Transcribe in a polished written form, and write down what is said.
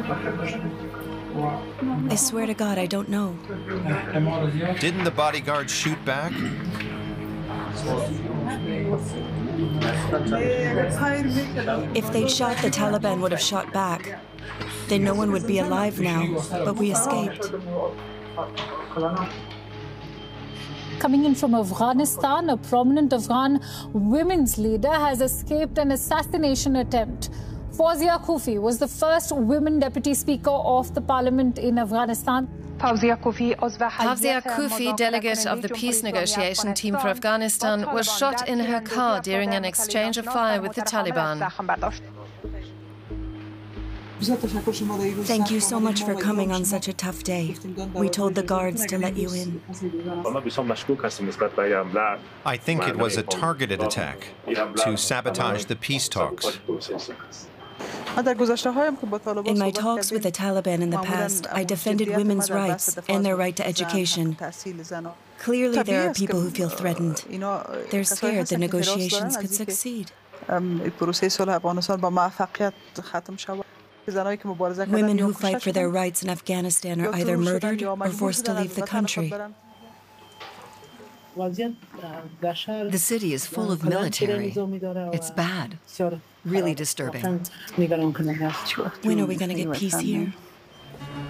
I swear to God, I don't know. Didn't the bodyguards shoot back? If they'd shot, the Taliban would have shot back. Then no one would be alive now, but we escaped. Coming in from Afghanistan, a prominent Afghan women's leader has escaped an assassination attempt. Fawzia Koofi was the first women deputy speaker of the parliament in Afghanistan. Fawzia Koofi, delegate of the peace negotiation team for Afghanistan, was shot in her car during an exchange of fire with the Taliban. Thank you so much for coming on such a tough day. We told the guards to let you in. I think it was a targeted attack to sabotage the peace talks. In my talks with the Taliban in the past, I defended women's rights and their right to education. Clearly, there are people who feel threatened. They're scared the negotiations could succeed. Women who fight for their rights in Afghanistan are either murdered or forced to leave the country. The city is full of military. It's bad. Really disturbing. When are we going to get peace here?